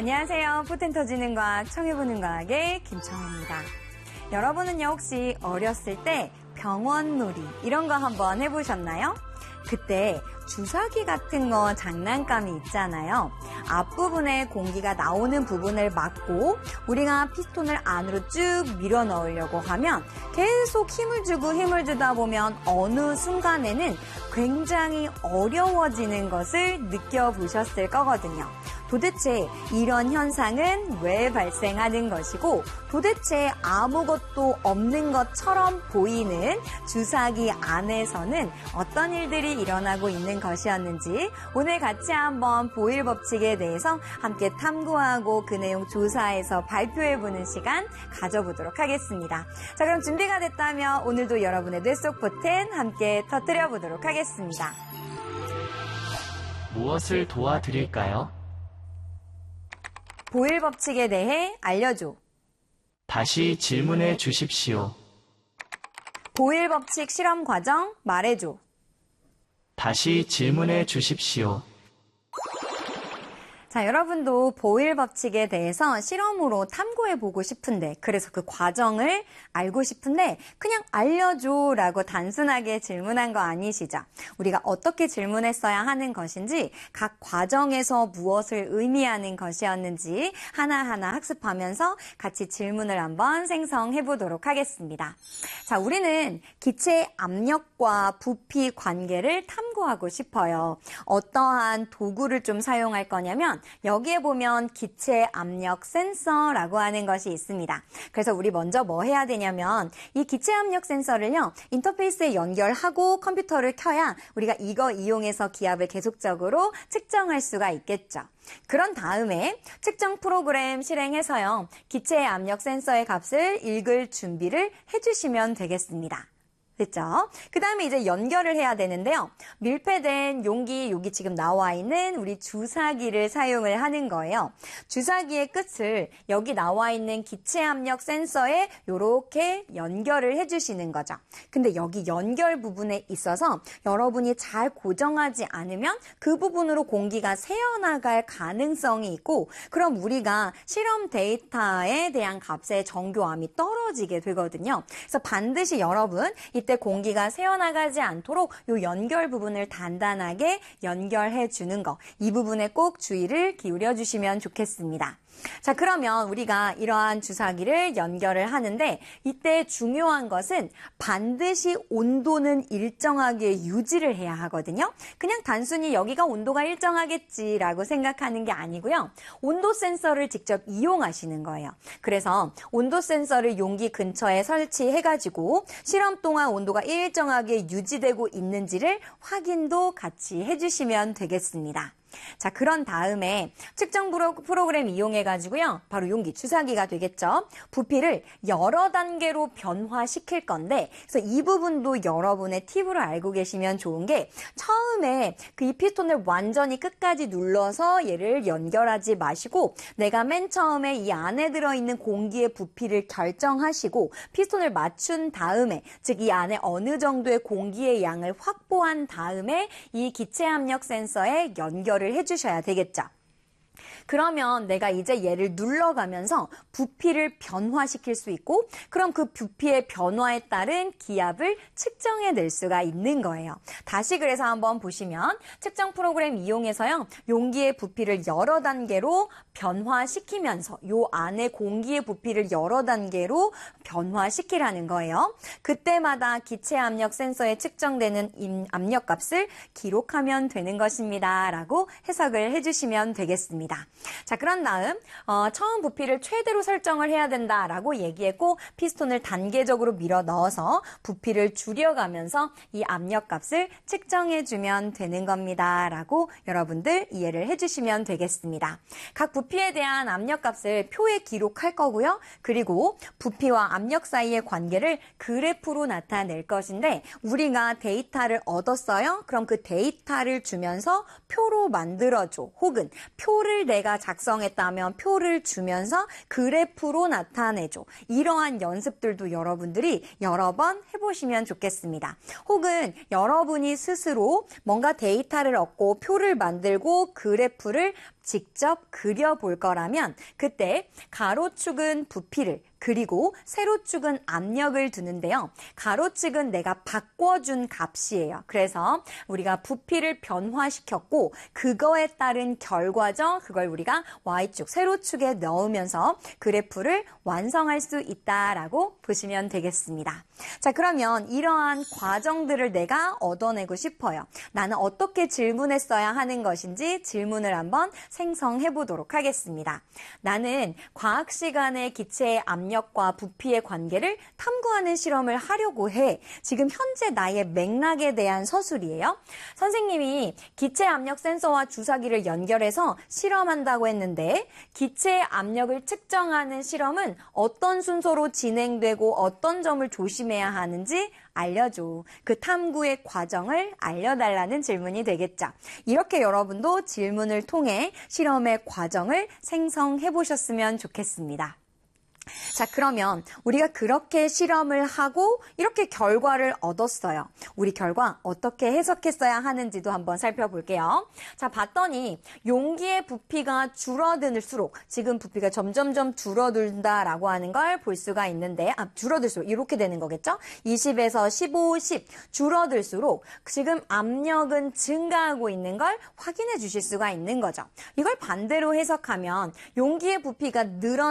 안녕하세요. 포텐 터지는 과학, 청해보는 과학의 김청혜입니다. 여러분은요, 혹시 어렸을 때 병원놀이 이런 거 한번 해보셨나요? 그때 주사기 같은 거 장난감이 있잖아요. 앞부분에 공기가 나오는 부분을 막고 우리가 피스톤을 안으로 쭉 밀어 넣으려고 하면 계속 힘을 주다 보면 어느 순간에는 굉장히 어려워지는 것을 느껴보셨을 거거든요. 도대체 이런 현상은 왜 발생하는 것이고 도대체 아무것도 없는 것처럼 보이는 주사기 안에서는 어떤 일들이 일어나고 있는 것이었는지 오늘 같이 한번 보일 법칙에 대해서 함께 탐구하고 그 내용 조사해서 발표해보는 시간 가져보도록 하겠습니다. 자, 그럼 준비가 됐다면 오늘도 여러분의 뇌 속 포텐 함께 터뜨려보도록 하겠습니다. 무엇을 도와드릴까요? 보일 법칙에 대해 알려줘. 다시 질문해 주십시오. 보일 법칙 실험 과정 말해줘. 다시 질문해 주십시오. 자, 여러분도 보일 법칙에 대해서 실험으로 탐구해보고 싶은데, 그래서 그 과정을 알고 싶은데 그냥 알려줘라고 단순하게 질문한 거 아니시죠? 우리가 어떻게 질문했어야 하는 것인지, 각 과정에서 무엇을 의미하는 것이었는지 하나하나 학습하면서 같이 질문을 한번 생성해보도록 하겠습니다. 자, 우리는 기체의 압력과 부피 관계를 탐구하고 싶어요. 어떠한 도구를 좀 사용할 거냐면 여기에 보면 기체 압력 센서라고 하는 것이 있습니다. 그래서 우리 먼저 뭐 해야 되냐면 이 기체 압력 센서를요, 인터페이스에 연결하고 컴퓨터를 켜야 우리가 이거 이용해서 기압을 계속적으로 측정할 수가 있겠죠. 그런 다음에 측정 프로그램 실행해서요, 기체의 압력 센서의 값을 읽을 준비를 해주시면 되겠습니다. 됐죠? 그 다음에 이제 연결을 해야 되는데요. 밀폐된 용기, 여기 지금 나와 있는 우리 주사기를 사용을 하는 거예요. 주사기의 끝을 여기 나와 있는 기체 압력 센서에 이렇게 연결을 해주시는 거죠. 근데 여기 연결 부분에 있어서 여러분이 잘 고정하지 않으면 그 부분으로 공기가 새어나갈 가능성이 있고, 그럼 우리가 실험 데이터에 대한 값의 정교함이 떨어지게 되거든요. 그래서 반드시 여러분 이때 공기가 새어나가지 않도록 이 연결 부분을 단단하게 연결해 주는 거, 이 부분에 꼭 주의를 기울여 주시면 좋겠습니다. 자, 그러면 우리가 이러한 주사기를 연결을 하는데 이때 중요한 것은 반드시 온도는 일정하게 유지를 해야 하거든요. 그냥 단순히 여기가 온도가 일정하겠지라고 생각하는 게 아니고요. 온도 센서를 직접 이용하시는 거예요. 그래서 온도 센서를 용기 근처에 설치해가지고 실험 동안 온도가 일정하게 유지되고 있는지를 확인도 같이 해주시면 되겠습니다. 자, 그런 다음에 측정 프로그램 이용해가지고요, 바로 용기 주사기가 되겠죠. 부피를 여러 단계로 변화시킬 건데, 그래서 이 부분도 여러분의 팁으로 알고 계시면 좋은 게, 처음에 그 이 피스톤을 완전히 끝까지 눌러서 얘를 연결하지 마시고, 내가 맨 처음에 이 안에 들어있는 공기의 부피를 결정하시고 피스톤을 맞춘 다음에, 즉 이 안에 어느 정도의 공기의 양을 확보한 다음에 이 기체 압력 센서에 연결을 해주셔야 되겠죠. 그러면 내가 이제 얘를 눌러가면서 부피를 변화시킬 수 있고, 그럼 그 부피의 변화에 따른 기압을 측정해낼 수가 있는 거예요. 다시 그래서 한번 보시면 측정 프로그램 이용해서요, 용기의 부피를 여러 단계로 변화시키면서 요 안에 공기의 부피를 여러 단계로 변화시키라는 거예요. 그때마다 기체 압력 센서에 측정되는 압력값을 기록하면 되는 것입니다. 라고 해석을 해주시면 되겠습니다. 자, 그런 다음 처음 부피를 최대로 설정을 해야 된다라고 얘기했고, 피스톤을 단계적으로 밀어 넣어서 부피를 줄여가면서 이 압력값을 측정해주면 되는 겁니다. 라고 여러분들 이해를 해주시면 되겠습니다. 각 부피에 대한 압력값을 표에 기록할 거고요. 그리고 부피와 압력 사이의 관계를 그래프로 나타낼 것인데, 우리가 데이터를 얻었어요. 그럼 그 데이터를 주면서 표로 만들어줘, 혹은 표를 표를 내가 작성했다면 표를 주면서 그래프로 나타내줘. 이러한 연습들도 여러분들이 여러 번 해보시면 좋겠습니다. 혹은 여러분이 스스로 뭔가 데이터를 얻고 표를 만들고 그래프를 직접 그려볼 거라면 그때 가로축은 부피를 그리고 세로축은 압력을 두는데요. 가로축은 내가 바꿔준 값이에요. 그래서 우리가 부피를 변화시켰고 그거에 따른 결과죠. 그걸 우리가 Y축, 세로축에 넣으면서 그래프를 완성할 수 있다라고 보시면 되겠습니다. 자, 그러면 이러한 과정들을 내가 얻어내고 싶어요. 나는 어떻게 질문했어야 하는 것인지 질문을 한번 생성해 보도록 하겠습니다. 나는 과학 시간에 기체의 압력과 부피의 관계를 탐구하는 실험을 하려고 해. 지금 현재 나의 맥락에 대한 서술이에요. 선생님이 기체 압력 센서와 주사기를 연결해서 실험한다고 했는데 기체의 압력을 측정하는 실험은 어떤 순서로 진행되고 어떤 점을 조심해야 하는지 알려줘. 그 탐구의 과정을 알려달라는 질문이 되겠죠. 이렇게 여러분도 질문을 통해 실험의 과정을 생성해 보셨으면 좋겠습니다. 자, 그러면 우리가 그렇게 실험을 하고 이렇게 결과를 얻었어요. 우리 결과 어떻게 해석했어야 하는지도 한번 살펴볼게요. 자, 봤더니 용기의 부피가 줄어들수록 지금 부피가 점점점 줄어든다라고 하는 걸 볼 수가 있는데 줄어들수록 이렇게 되는 거겠죠? 20에서 15, 10 줄어들수록 지금 압력은 증가하고 있는 걸 확인해 주실 수가 있는 거죠. 이걸 반대로 해석하면 용기의 부피가